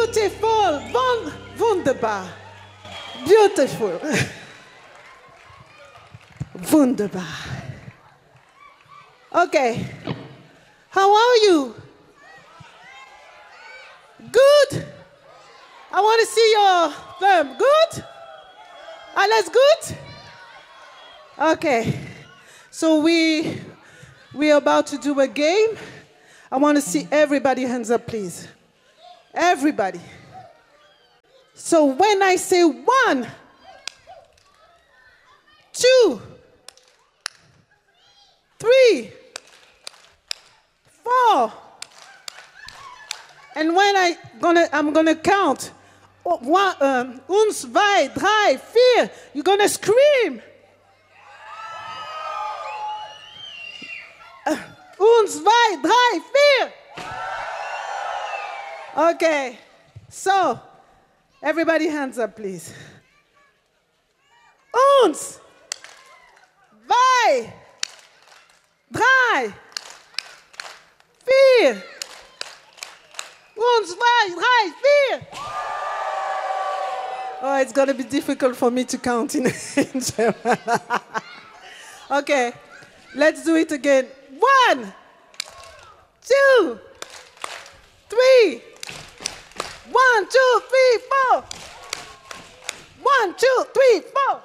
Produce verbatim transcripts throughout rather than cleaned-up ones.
Beautiful. Wun wunderbar. Beautiful. Wunderbar. Okay. How are you? Good? I want to see your thumb. Good? Alles good? Okay. So we we're about to do a game. I want to see everybody hands up, please. Everybody. So when I say one, two, three, four, and when I gonna I'm gonna count. One, um, uns, zwei, drei, vier. You're gonna scream. Uh, uns, zwei, drei, vier. Okay. So, everybody hands up, please. Uns, zwei, drei, vier. Uns, zwei, drei, vier. Oh, it's going to be difficult for me to count in, in German. Okay, let's do it again. One, two, three. One, two, three, four. One, two, three, four.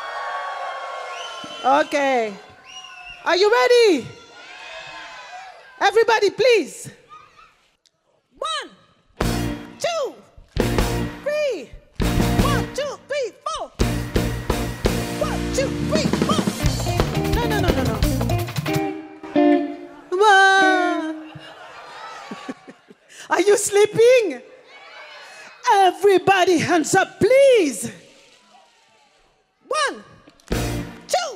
Okay. Are you ready? Everybody, please. One, two, three. One, two, three, four. One, two, three, four. No, no, no, no, no. One. Are you sleeping? Everybody, hands up, please.